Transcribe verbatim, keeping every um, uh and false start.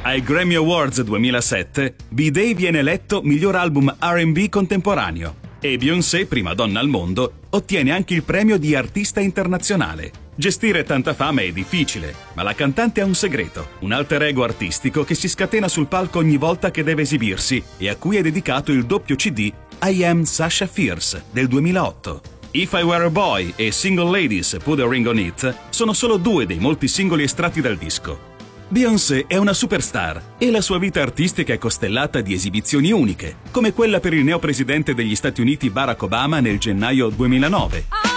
Ai Grammy Awards duemilasette, B-Day viene eletto miglior album R and B contemporaneo e Beyoncé, prima donna al mondo, ottiene anche il premio di artista internazionale. Gestire tanta fama è difficile, ma la cantante ha un segreto, un alter ego artistico che si scatena sul palco ogni volta che deve esibirsi e a cui è dedicato il doppio C D I Am Sasha Fierce del duemilaotto. If I Were a Boy e Single Ladies Put a Ring on It sono solo due dei molti singoli estratti dal disco. Beyoncé è una superstar e la sua vita artistica è costellata di esibizioni uniche, come quella per il neopresidente degli Stati Uniti Barack Obama nel gennaio duemilanove.